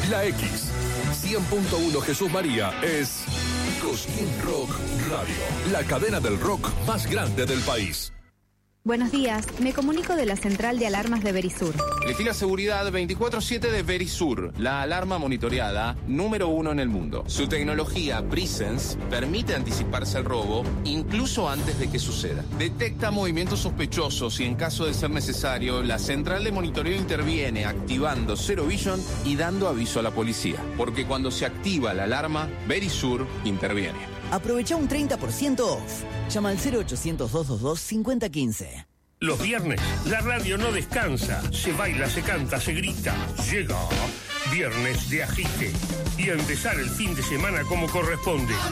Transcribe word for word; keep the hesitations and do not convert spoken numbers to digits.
La X, cien punto uno Jesús María es Cosquín Rock Radio, la cadena del rock más grande del país. Buenos días, me comunico de la central de alarmas de Verisur. Elegí seguridad veinticuatro siete de Verisur, la alarma monitoreada número uno en el mundo. Su tecnología Presence permite anticiparse al robo incluso antes de que suceda. Detecta movimientos sospechosos y en caso de ser necesario, la central de monitoreo interviene activando Zero Vision y dando aviso a la policía. Porque cuando se activa la alarma, Verisur interviene. Aprovecha un treinta por ciento off. Llama al cero ochocientos, doscientos veintidós, cincuenta quince. Los viernes, la radio no descansa. Se baila, se canta, se grita. Llega Viernes de Agite. Y a empezar el fin de semana como corresponde.